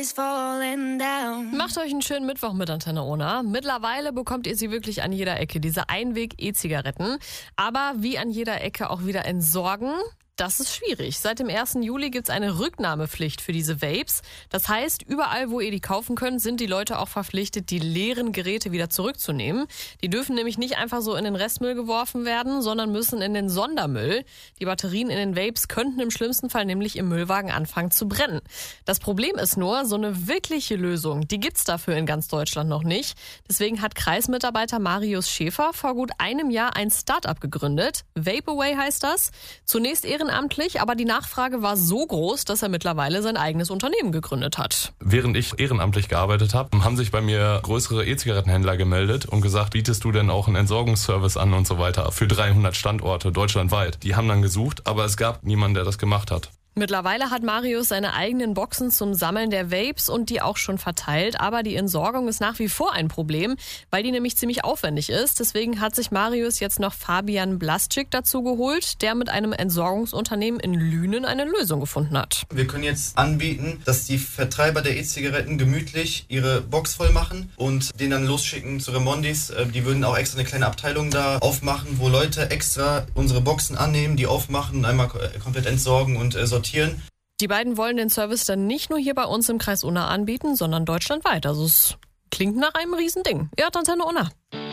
is falling down. Macht euch einen schönen Mittwoch mit Antenne Ona. Mittlerweile bekommt ihr sie wirklich an jeder Ecke, diese Einweg-E-Zigaretten. Aber wie an jeder Ecke auch wieder entsorgen? Das ist schwierig. Seit dem 1. Juli gibt's eine Rücknahmepflicht für diese Vapes. Das heißt, überall, wo ihr die kaufen könnt, sind die Leute auch verpflichtet, die leeren Geräte wieder zurückzunehmen. Die dürfen nämlich nicht einfach so in den Restmüll geworfen werden, sondern müssen in den Sondermüll. Die Batterien in den Vapes könnten im schlimmsten Fall nämlich im Müllwagen anfangen zu brennen. Das Problem ist nur, so eine wirkliche Lösung, die gibt's dafür in ganz Deutschland noch nicht. Deswegen hat Kreismitarbeiter Marius Schäfer vor gut einem Jahr ein Start-up gegründet. Vapeaway heißt das. Zunächst ehrenamtlich, aber die Nachfrage war so groß, dass er mittlerweile sein eigenes Unternehmen gegründet hat. Während ich ehrenamtlich gearbeitet habe, haben sich bei mir größere E-Zigarettenhändler gemeldet und gesagt, bietest du denn auch einen Entsorgungsservice an und so weiter für 300 Standorte deutschlandweit. Die haben dann gesucht, aber es gab niemanden, der das gemacht hat. Mittlerweile hat Marius seine eigenen Boxen zum Sammeln der Vapes und die auch schon verteilt. Aber die Entsorgung ist nach wie vor ein Problem, weil die nämlich ziemlich aufwendig ist. Deswegen hat sich Marius jetzt noch Fabian Blasczyk dazu geholt, der mit einem Entsorgungsunternehmen in Lünen eine Lösung gefunden hat. Wir können jetzt anbieten, dass die Vertreiber der E-Zigaretten gemütlich ihre Box voll machen und den dann losschicken zu Remondis. Die würden auch extra eine kleine Abteilung da aufmachen, wo Leute extra unsere Boxen annehmen, die aufmachen, einmal komplett entsorgen und sortieren. Die beiden wollen den Service dann nicht nur hier bei uns im Kreis Unna anbieten, sondern deutschlandweit. Also es klingt nach einem Riesending. Ihr hört Antenne Unna.